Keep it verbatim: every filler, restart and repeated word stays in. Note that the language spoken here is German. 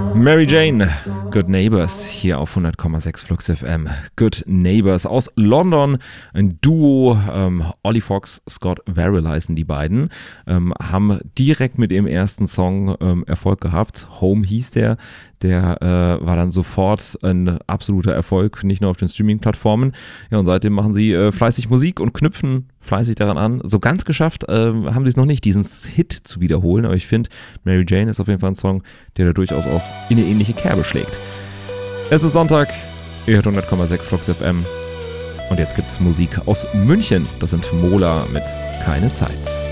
Mary Jane, Good Neighbors, hier auf hundert Komma sechs Flux F M. Good Neighbors aus London, ein Duo, ähm, Ollie Fox, Scott Verrill heißen die beiden, ähm, haben direkt mit ihrem ersten Song ähm, Erfolg gehabt. Home hieß der, der äh, war dann sofort ein absoluter Erfolg, nicht nur auf den Streaming-Plattformen. Ja, und seitdem machen sie äh, fleißig Musik und knüpfen fleißig daran an. So ganz geschafft äh, haben sie es noch nicht, diesen Hit zu wiederholen, aber ich finde, Mary Jane ist auf jeden Fall ein Song, der da durchaus auch in eine ähnliche Kerbe schlägt. Es ist Sonntag, ihr hört hundert Komma sechs Flux F M und jetzt gibt's Musik aus München. Das sind Mola mit Keine Zeit.